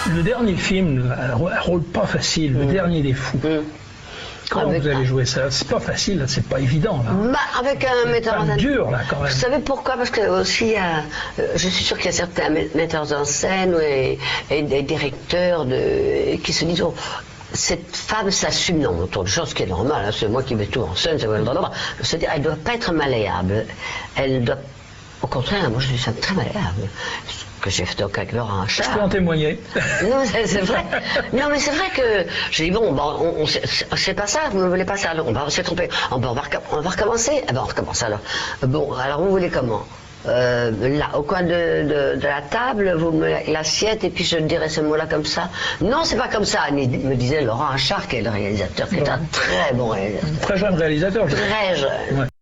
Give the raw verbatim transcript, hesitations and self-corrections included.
Le dernier film, un rôle pas facile, le mmh. dernier des fous. Mmh. Comment avec vous allez un... jouer ça? C'est pas facile, c'est pas évident là. Bah, avec un metteur en scène. dur là quand même. Vous savez pourquoi? Parce que aussi, euh, je suis sûr qu'il y a certains metteurs en scène et, et des directeurs de, qui se disent oh, cette femme s'assume, non, autant de choses qui est normal, hein, c'est moi qui mets tout en scène, c'est vrai, c'est-à-dire elle doit pas être malléable, elle doit, au contraire, moi je suis très malléable. Que j'ai fait donc avec Laurent Achard. Je peux en témoigner. Non, c'est vrai. Non, mais c'est vrai que j'ai dit bon, bon on, on c'est pas ça, vous ne voulez pas ça, alors on va se tromper. On va, on va recommencer. Ah ben on recommence alors. Bon, alors vous voulez comment? Euh, là, au coin de, de, de la table, vous me l'assiette et puis je dirais ce mot-là comme ça. Non, c'est pas comme ça, me disait Laurent Achard, qui est le réalisateur, qui est un très bon réalisateur. Très jeune réalisateur. Très jeune. Ouais.